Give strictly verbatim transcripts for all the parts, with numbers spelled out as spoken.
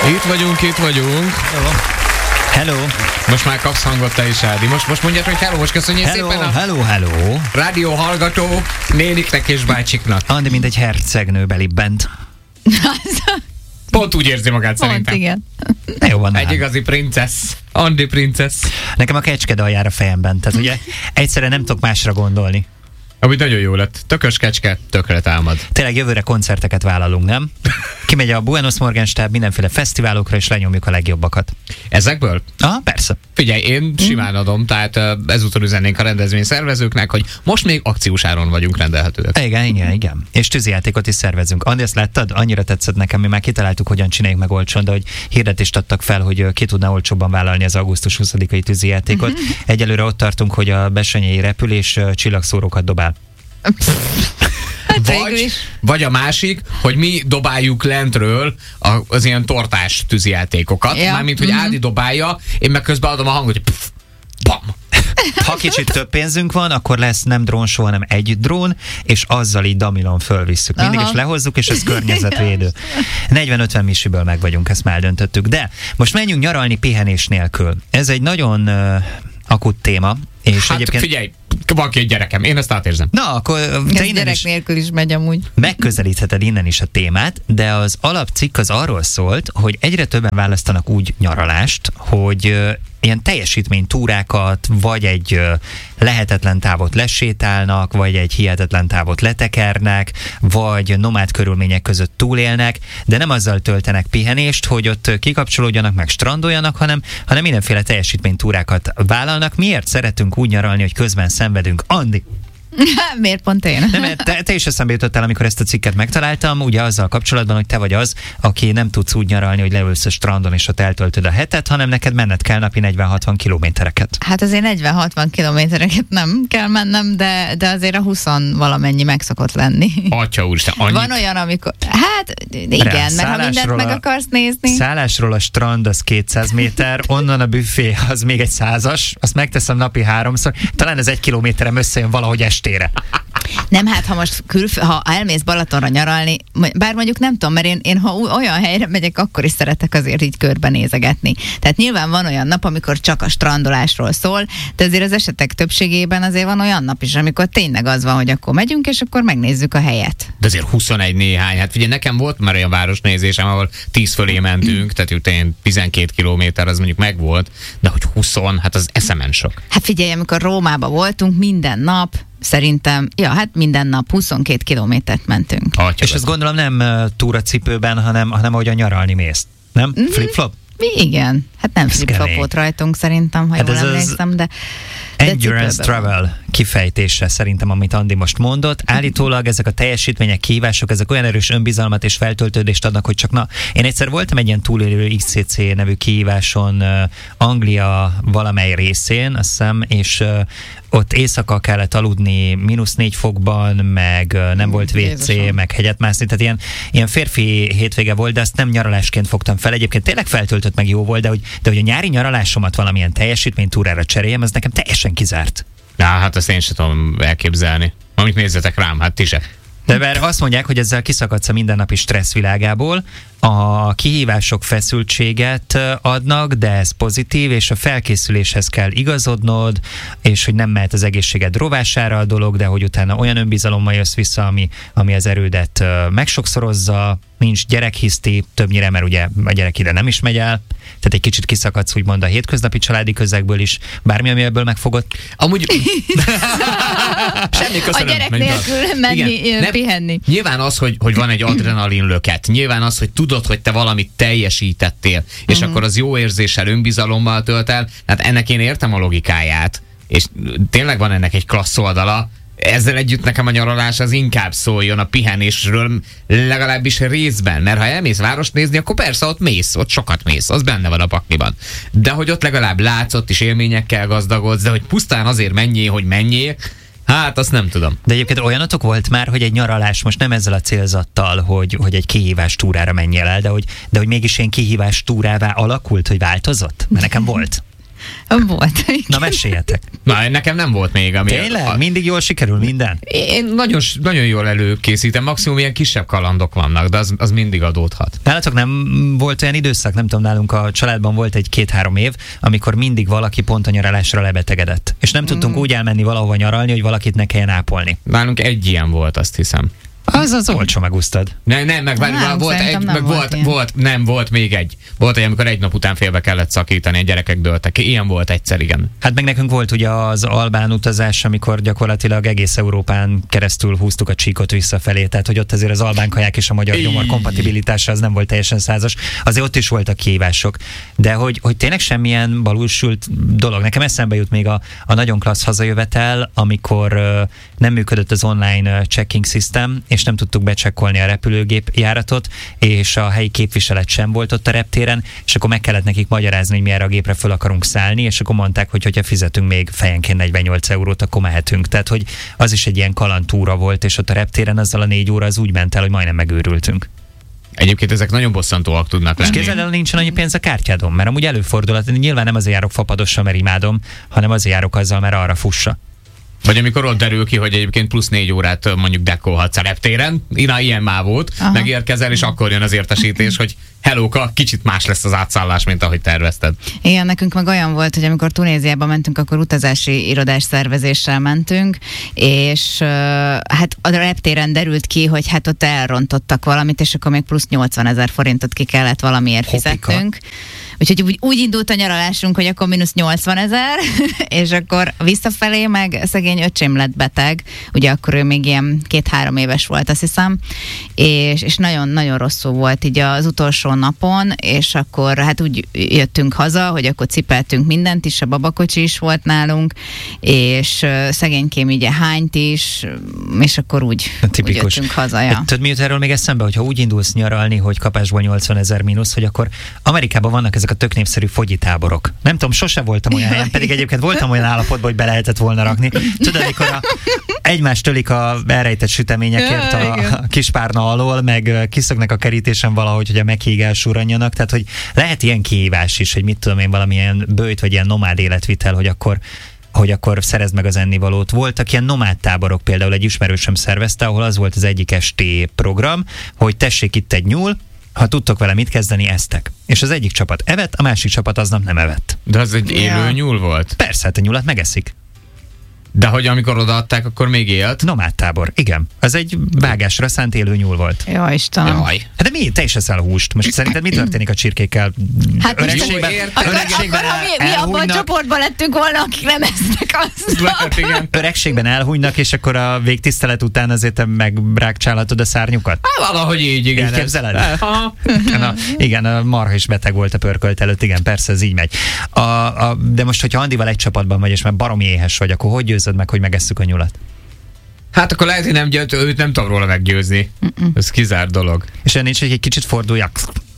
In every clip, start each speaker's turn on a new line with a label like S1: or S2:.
S1: Itt vagyunk, itt vagyunk.
S2: Hello. Hello.
S1: Most már kapsz hangot te is, Ádi. Most, most mondjad, hogy hello, most köszönjél
S2: hello,
S1: szépen a
S2: hello, hello.
S1: rádió hallgató néniknek és bácsiknak.
S2: Andi, mint egy hercegnő belibbent.
S1: Pont úgy érzi magát
S3: Pont,
S1: szerintem.
S3: igen.
S2: De jó van.
S1: Egy igazi princesz. Andi princesz.
S2: Nekem a kecske daljára fejemben. Tehát ugye egyszerűen nem tudok másra gondolni.
S1: Ami nagyon jó lett. Tökös kecske, tökre támad.
S2: Tényleg jövőre koncerteket vállalunk, nem? Kimegy a Buenos Morgenstern mindenféle fesztiválokra, és lenyomjuk a legjobbakat.
S1: Ezekből?
S2: Ah, persze.
S1: Figyelj, én simán adom, tehát ezúttal üzennénk a rendezvény szervezőknek, hogy most még akciós áron vagyunk rendelhetőek.
S2: Igen, igen, igen. És tűzijátékot is szervezünk. Andi, ezt láttad? Annyira tetszett nekem, mi már kitaláltuk, hogyan csináljuk meg olcsón, de hogy hirdetést adtak fel, hogy ki tudná olcsóbban vállalni az augusztus huszadikai tűzijátékot. Uh-huh. Egyelőre ott tartunk, hogy a Bessenyei repülés csillagszórókat dobál.
S1: Vagy, vagy a másik, hogy mi dobáljuk lentről a, az ilyen tortás tűzijátékokat, ja. Mármint, hogy mm-hmm. Ádi dobálja, én meg közben adom a hangot, hogy pff, bam!
S2: Ha kicsit több pénzünk van, akkor lesz nem drónsó, hanem egy drón, és azzal így damilon fölvisszük. Mindig is lehozzuk, és ez környezetvédő. negyven-ötven misiből meg vagyunk, ezt már döntöttük. De most menjünk nyaralni pihenés nélkül. Ez egy nagyon uh, akut téma. És
S1: hát
S2: egyébként...
S1: figyelj, van két gyerekem, én ezt átérzem.
S2: Na, akkor
S3: te innen gyerek is nélkül is megy amúgy.
S2: megközelítheted innen is a témát, de az alapcikk az arról szólt, hogy egyre többen választanak úgy nyaralást, hogy uh, ilyen teljesítménytúrákat, vagy egy uh, lehetetlen távot lesétálnak, vagy egy hihetetlen távot letekernek, vagy nomád körülmények között túlélnek, de nem azzal töltenek pihenést, hogy ott kikapcsolódjanak, meg strandoljanak, hanem, hanem mindenféle teljesítménytúrákat vállalnak. Miért szeretünk úgy nyaralni, hogy közben szenvedünk? Andi!
S3: Miért pont én?
S2: Nem, te, te is eszembe jutottál, amikor ezt a cikket megtaláltam, ugye azzal kapcsolatban, hogy te vagy az, aki nem tudsz úgy nyaralni, hogy leülsz a strandon és ott eltöltöd a hetet, hanem neked menned kell napi negyven-hatvan kilométereket.
S3: Hát azért negyven-hatvan kilométereket nem kell mennem, de, de azért a húsz valamennyi meg szokott lenni.
S1: Atya úristen, annyit.
S3: Van olyan, amikor... Hát igen, Rá, mert ha mindent meg akarsz nézni...
S2: Szállásról a strand az kétszáz méter, onnan a büfé az még egy százas, azt megteszem napi háromszor, talán ez egy kilométerem összejön valahogy estére.
S3: Nem, hát ha most külf- ha elmész Balatonra nyaralni, bár mondjuk nem tudom, mert én, én ha olyan helyre megyek, akkor is szeretek azért így körbenézegetni. Tehát nyilván van olyan nap, amikor csak a strandolásról szól, de azért az esetek többségében azért van olyan nap is, amikor tényleg az van, hogy akkor megyünk, és akkor megnézzük a helyet.
S1: De azért huszonegy néhány. Hát figyelj, nekem volt már olyan városnézésem, ahol tíz fölé mentünk, tehát utána tizenkét kilométer, az mondjuk megvolt, de hogy húsz, hát az eszemen sok.
S3: Hát figyelj, amikor Rómába voltunk, minden nap szerintem, ja, hát minden nap huszonkét kilométert mentünk.
S2: Atya, és ezt gondolom nem uh, túracipőben, hanem, hanem ahogy a nyaralni mész. Nem? Mm-hmm. Flip-flop?
S3: Igen. Hát nem flip-flop volt rajtunk szerintem, ha hát jól emlékszem, de...
S2: Endurance Travel kifejtése szerintem, amit Andi most mondott. Állítólag ezek a teljesítmények, kihívások, ezek olyan erős önbizalmat és feltöltődést adnak, hogy csak na, én egyszer voltam egy ilyen túlélő iksz cé cé nevű kihíváson uh, Anglia valamely részén, azt hiszem, és uh, ott éjszaka kellett aludni mínusz négy fokban, meg uh, nem volt vé cé, Jézusom. Meg hegyet mászni, tehát ilyen, ilyen férfi hétvége volt, de azt nem nyaralásként fogtam fel. Egyébként tényleg feltöltött, meg jó volt, de hogy, de hogy a nyári nyaralásomat valamilyen teljesítménytúrára cseréljem, az nekem teljesen kizárt.
S1: Na, hát azt én sem tudom elképzelni. Amit nézzetek rám, hát ti se.
S2: De mert azt mondják, hogy ezzel kiszakadsz a mindennapi stressz világából, a kihívások feszültséget adnak, de ez pozitív, és a felkészüléshez kell igazodnod, és hogy nem mehet az egészséged rovására a dolog, de hogy utána olyan önbizalommal jössz vissza, ami, ami az erődet megsokszorozza, nincs gyerekhiszti, többnyire, mert ugye a gyerek ide nem is megy el, tehát egy kicsit kiszakadsz úgymond a hétköznapi családi közegből is, bármi, ami ebből megfogott.
S1: Amúgy... Semmi, köszönöm.
S3: A gyerek nélkül menni, igen, pihenni.
S1: Nyilván az, hogy, hogy van egy adrenalin löket, nyilván az, hogy tudod, hogy te valamit teljesítettél, és uh-huh. akkor az jó érzéssel, önbizalommal tölt el, hát ennek én értem a logikáját, és tényleg van ennek egy klassz oldala. Ezzel együtt nekem a nyaralás az inkább szóljon a pihenésről, legalábbis részben, mert ha elmész várost nézni, akkor persze ott mész, ott sokat mész, az benne van a pakliban. De hogy ott legalább látsz, ott is élményekkel gazdagodsz, de hogy pusztán azért menjél, hogy menjél, hát azt nem tudom. De egyébként olyanotok volt már, hogy egy nyaralás, most nem ezzel a célzattal, hogy, hogy egy kihívás túrára menjél el, de hogy, de hogy mégis ilyen kihívás túrává alakult, hogy változott? Mert nekem volt.
S3: Volt.
S2: Na, meséljetek.
S1: Na, nekem nem volt még. Ami
S2: Tényleg?
S1: A...
S2: Mindig jól sikerül minden?
S1: Én nagyon, nagyon jól előkészítem, maximum ilyen kisebb kalandok vannak, de az, az mindig adódhat.
S2: Nálatok nem volt olyan időszak, nem tudom, nálunk a családban volt egy két-három év, amikor mindig valaki pont a nyaralásra lebetegedett. És nem tudtunk mm. úgy elmenni valahova nyaralni, hogy valakit ne kelljen ápolni.
S1: Nálunk egy ilyen volt, azt hiszem.
S2: Az az olcsó megúsztad.
S1: Nem, nem, meg nem, volt egy,
S3: nem
S1: meg volt,
S3: volt,
S1: volt, nem, volt még egy. Volt egy, amikor egy nap után félbe kellett szakítani, a gyerekek dőltek. Ilyen volt egyszer, igen.
S2: Hát meg nekünk volt ugye az albán utazás, amikor gyakorlatilag egész Európán keresztül húztuk a csíkot visszafelé, tehát hogy ott azért az albán kaják és a magyar gyomor kompatibilitása az nem volt teljesen százas. Azért ott is voltak kihívások. De hogy, hogy tényleg semmilyen balulsült dolog. Nekem eszembe jut még a, a nagyon klassz hazajövetel, amikor uh, nem működött az online uh, checking system, és nem tudtuk becsekkolni a repülőgép járatot, és a helyi képviselet sem volt ott a reptéren, és akkor meg kellett nekik magyarázni, hogy mi erre a gépre föl akarunk szállni, és akkor mondták, hogy hogyha fizetünk még fejenként negyvennyolc eurót, akkor mehetünk. Tehát, hogy az is egy ilyen kalandtúra volt, és ott a reptéren azzal a négy óra az úgy ment el, hogy majdnem megőrültünk.
S1: Egyébként ezek nagyon bosszantóak tudnak lenni.
S2: És képzeld el, nincsen annyi pénz a kártyádon, mert amúgy előfordul, nyilván nem azért járok fapadossal, mert imádom, hanem azért járok azzal, mert arra fussa.
S1: Vagy amikor ott derül ki, hogy egyébként plusz négy órát mondjuk dekkolhatsz a reptéren, Ina, ilyen már volt, aha, megérkezel, és akkor jön az értesítés, hogy hellóka, kicsit más lesz az átszállás, mint ahogy tervezted.
S3: Igen, nekünk meg olyan volt, hogy amikor Tunéziába mentünk, akkor utazási irodás szervezéssel mentünk, és uh, hát a reptéren derült ki, hogy hát ott elrontottak valamit, és akkor még plusz nyolcvanezer forintot ki kellett valamiért fizetnünk. Úgyhogy úgy, úgy indult a nyaralásunk, hogy akkor mínusz nyolcvanezer, és akkor visszafelé meg szegény öcsém lett beteg, ugye akkor ő még ilyen két-három éves volt, azt hiszem, és, és nagyon-nagyon rosszul volt így az utolsó napon, és akkor hát úgy jöttünk haza, hogy akkor cipeltünk mindent is, a babakocsi is volt nálunk, és szegénykém ugye hányt is, és akkor úgy, úgy jöttünk haza. Ja.
S2: Tudod, mi jut erről még eszembe, hogyha úgy indulsz nyaralni, hogy kapásból nyolcvanezer mínusz, hogy akkor Amerikában vannak ezek a tök népszerű fogyitáborok. Nem tudom, sose voltam olyan helyen, pedig egyébként voltam olyan állapotban, hogy be lehetett volna rakni. Tudod, amikor a, egymást tölik a elrejtett süteményekért a, a kispárna alól, meg kiszöknek a kerítésen valahogy, hogy a meghígás surranjanak. Tehát, hogy lehet ilyen kihívás is, hogy mit tudom én, valamilyen bőjt, vagy ilyen nomád életvitel, hogy akkor hogy akkor szerezd meg az ennivalót. Voltak ilyen nomád táborok, például egy ismerősöm szervezte, ahol az volt az egyik esti program, hogy tessék itt egy nyúl, ha tudtok vele mit kezdeni, eztek. És az egyik csapat evett, a másik csapat aznap nem evett.
S1: De az egy élő ja. nyúl volt?
S2: Persze, hát a nyulat megeszik.
S1: De hogy amikor odaadták, akkor még élt?
S2: Nomád tábor, igen. Az egy vágásra szánt élő nyúl volt.
S3: Ja, Istenem.
S1: Jaj.
S2: Hát de mi? Te is eszel húst. Most szerinted mi történik a csirkékkel?
S3: Hát
S2: öregségben, öregségben
S3: el, mi, mi abban a csoportban lettünk volna, akik nem esznek azt.
S2: Öregségben elhunynak, és akkor a végtisztelet után azért megrákcsálhatod a szárnyukat?
S1: Há, valahogy így, igen.
S2: Így képzeled? Na, igen, a marha is beteg volt a pörkölt előtt, igen, persze, ez így megy. A, a, de most, hogyha Andival egy csapatban vagy, és már baromi éhes vagy, akkor hogy győzöd meg, hogy megesszük a nyulat?
S1: Hát akkor lehet, hogy nem győzt, őt nem tudom róla meggyőzni. Mm-mm. Ez kizárt dolog.
S2: És olyan nincs, hogy egy kicsit forduljak.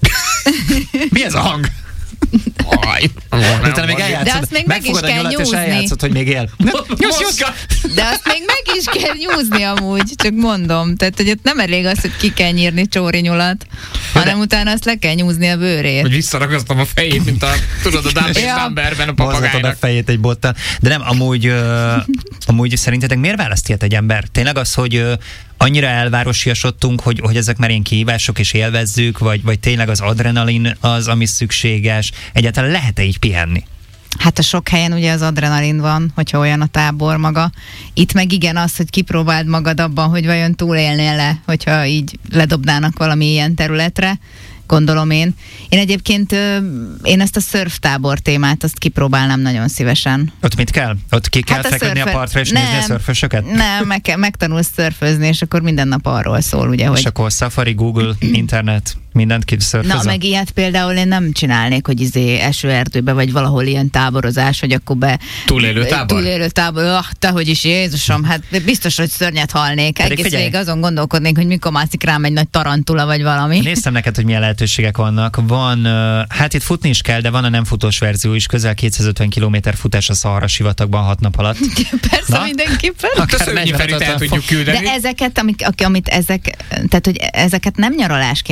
S2: Mi ez a hang?
S1: Aj,
S3: de, még de azt még meg is kell nyúzni.
S2: Eljátszod, hogy még él.
S3: Nyúz, nyúz. De azt még meg is kell nyúzni amúgy, csak mondom. Tehát, hogy ott nem elég az, hogy ki kell nyírni csóri nyulat, hanem de... utána azt le kell nyúzni a bőrét.
S1: Hogy visszarakasztom a fejét, mint a, tudod, a Dumb and Dumberben a papagájnak.
S2: a fejét egy bottal. De nem, amúgy, uh, amúgy szerintetek miért választ ilyet egy ember? Tényleg az, hogy uh, annyira elvárosiasodtunk, hogy, hogy ezek már ilyen kihívások és élvezzük, vagy, vagy tényleg az adrenalin az, ami szükséges. Egyáltalán lehet-e így pihenni?
S3: Hát a sok helyen ugye az adrenalin van, hogyha olyan a tábor maga. Itt meg igen az, hogy kipróbáld magad abban, hogy vajon túlélnél-e, hogyha így ledobnának valami ilyen területre. Gondolom én. Én egyébként én ezt a szörftábor témát, azt kipróbálnám nagyon szívesen.
S2: Ott mit kell? Ott ki kell hát feküdni a, szörfe... a partra és nem, nézni a szörfösöket?
S3: Nem, meg kell, megtanulsz szörfözni, és akkor minden nap arról szól, ugye, hogy...
S2: És akkor Safari, Google, internet, mindent kiszörfözöl?
S3: Na, meg ilyet például én nem csinálnék, hogy izé esőerdőbe, vagy valahol ilyen táborozás, hogy akkor be...
S1: Túlélő tábor? Túlélő
S3: tábor. Ah, tehogy is, Jézusom, hát biztos, hogy szörnyet halnék. Egész végig azon gondolkodnék, hogy mikor mászik rám egy nagy tarantula, vagy valami.
S2: Néztem neked, hogy milyen lehetőségek vannak. Van, hát itt futni is kell, de van a nem futós verzió is, közel kétszázötven kilométer futás a Szahara sivatagban hat nap alatt.
S3: Persze, na? Mindenképpen.
S1: Akár el tudjuk küldeni.
S3: De ezeket, amik, amit ezek, tehát hogy ezeket nem nyaralásként fogják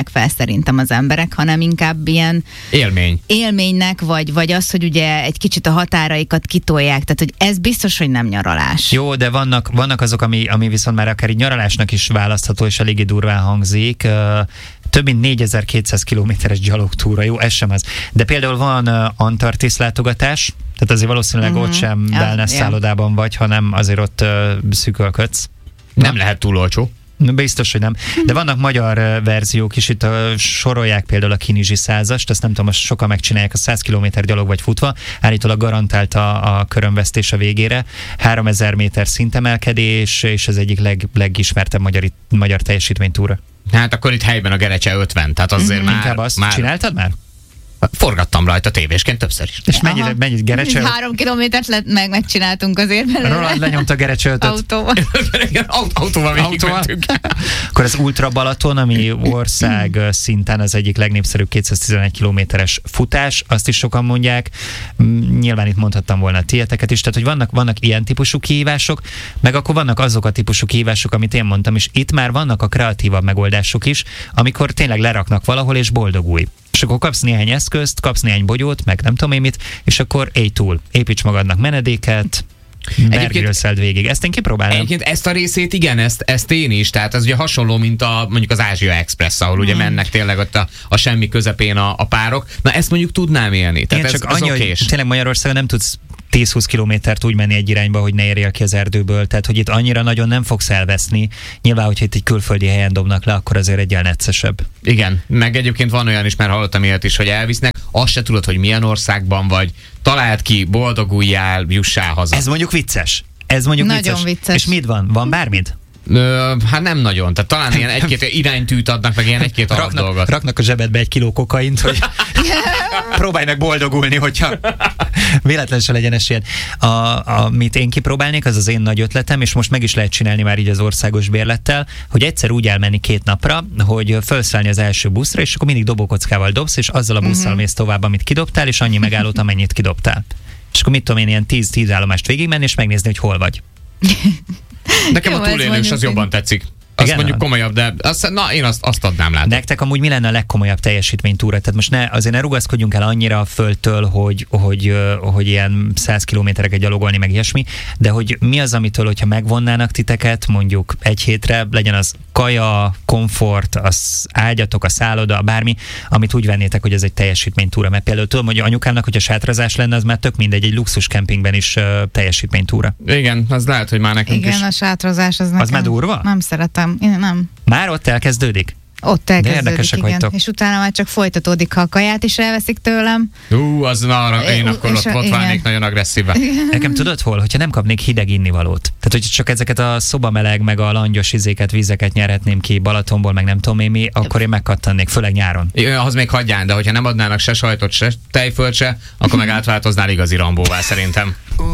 S3: használják fel szerintem az emberek, hanem inkább ilyen
S1: élmény.
S3: élménynek, vagy, vagy az, hogy ugye egy kicsit a határaikat kitolják, tehát hogy ez biztos, hogy nem nyaralás.
S2: Jó, de vannak, vannak azok, ami, ami viszont már akár így nyaralásnak is választható, és eléggé durván hangzik. Több mint négyezer-kétszáz kilométeres gyalogtúra, jó, ez sem az. De például van uh, Antarktisz látogatás, tehát azért valószínűleg uh-huh. ott sem
S3: ja,
S2: wellness
S3: ja.
S2: szállodában vagy, hanem azért ott uh, szűkölködsz.
S1: Nem lehet túl olcsó.
S2: Biztos, hogy nem. De vannak magyar uh, verziók is, itt uh, sorolják például a Kinizsi százast, ezt nem tudom, most sokan megcsinálják a száz kilométer gyalog vagy futva, állítólag garantált a, a körömvesztés a végére, háromezer méter szintemelkedés, és ez egyik leg, legismertebb magyar, magyar teljesítménytúra.
S1: Hát akkor itt helyben a Gerecse ötven, tehát azért mm-hmm. már...
S2: Inkább azt
S1: már...
S2: Csináltad már?
S1: Forgattam rajta tévésként többször is.
S2: És mennyire, mennyit Gerecse?
S3: Három kilométert lett, meg megcsináltunk azért belőle.
S2: Roland lenyomta a Gerecse ötöt.
S3: Autóval.
S1: Autóval végigmentünk.
S2: Akkor az Ultra Balaton, ami ország szinten az egyik legnépszerűbb kétszáztizenegy kilométeres futás, azt is sokan mondják. Nyilván itt mondhattam volna a tieteket is, tehát hogy vannak, vannak ilyen típusú kihívások, meg akkor vannak azok a típusú kihívások, amit én mondtam, és itt már vannak a kreatívabb megoldások is, amikor tényleg leraknak valahol, és boldogulj. És akkor kapsz néhány eszközt, kapsz néhány bogyót, meg nem tudom én mit, és akkor élj túl. Építs magadnak menedéket, bergülszeld végig. Ezt én kipróbálnám.
S1: Egyébként ezt a részét igen, ezt, ezt én is, tehát ez ugye hasonló, mint a, mondjuk az Ázsia Express, ahol ugye mennek tényleg ott a, a semmi közepén a, a párok. Na ezt mondjuk tudnám élni. Tehát
S2: én
S1: ez,
S2: csak
S1: ez
S2: annyi,
S1: okés.
S2: hogy tényleg Magyarországon nem tudsz tíz-húsz kilométert úgy menni egy irányba, hogy ne érjél ki az erdőből, tehát hogy itt annyira nagyon nem fogsz elveszni. Nyilván, hogyha itt egy külföldi helyen dobnak le, akkor azért egyel neccesebb.
S1: Igen, meg egyébként van olyan is, már hallottam ilyet is, hogy elvisznek, azt se tudod, hogy milyen országban vagy, találd ki, boldoguljál, jussál haza.
S2: Ez mondjuk vicces. Ez mondjuk
S3: Nagyon
S2: vicces.
S3: vicces.
S2: És mit van? Van bármit?
S1: Ö, hát nem nagyon, tehát talán ilyen egy-két iránytűt adnak, meg ilyen egy-két alap
S2: Raknak,
S1: dolgot.
S2: raknak a zsebedbe egy kiló kokaint, hogy próbálj meg boldogulni, hogyha véletlenül se legyen esélyed. A, amit én kipróbálnék, az az én nagy ötletem, és most meg is lehet csinálni már így az országos bérlettel, hogy egyszer úgy elmenni két napra, hogy felszállni az első buszra, és akkor mindig dobókockával dobsz, és azzal a busszal uh-huh. mész tovább, amit kidobtál, és annyi megállót, amennyit kidobtál. És akkor mit tudom én, ilyen tíz-tíz állomást végigmenni, és megnézni, hogy hol vagy.
S1: Nekem
S3: Jó,
S1: a túlélős az jobban tetszik. Azt
S2: Igen,
S1: mondjuk komolyabb, de azt, na, én azt, azt adnám látni.
S2: Nektek amúgy mi lenne a legkomolyabb teljesítménytúra? Tehát most ne, azért ne rugaszkodjunk el annyira a földtől, hogy, hogy, hogy ilyen száz kilométereket gyalogolni, meg ilyesmi, de hogy mi az, amitől, hogyha megvonnának titeket, mondjuk egy hétre, legyen az kaja, komfort, az ágyatok, a szálloda, bármi, amit úgy vennétek, hogy ez egy teljesítménytúra. Mert például tudom, hogy anyukámnak, hogyha sátrazás lenne, az már tök mindegy, egy luxus kempingben is uh, teljesítménytúra.
S1: Igen, az lehet, hogy már nekünk
S3: Igen,
S1: is.
S3: a sátrazás az nekem.
S2: Az már durva?
S3: Nem szeretem. Én nem.
S2: Már ott elkezdődik?
S3: Ott elkezdődik,
S2: érdekesek
S3: igen.
S2: vagytok.
S3: És utána már csak folytatódik, ha a kaját is elveszik tőlem.
S1: Ú, az na, én
S3: É,
S1: akkor
S3: és
S1: ott,
S3: a-
S1: ott
S3: igen.
S1: válnék nagyon agresszívben.
S2: Nekem tudod hol? Hogyha nem kapnék hideg innivalót. Tehát, hogy csak ezeket a szobameleg, meg a langyos izéket, vízeket nyerhetném ki Balatonból, meg nem tudom én mi, akkor én megkattannék, főleg nyáron.
S1: Ja, az még hagyján, de hogyha nem adnának se sajtot, se tejfölt se, akkor meg átváltoznál igazi Rambóvá szerintem.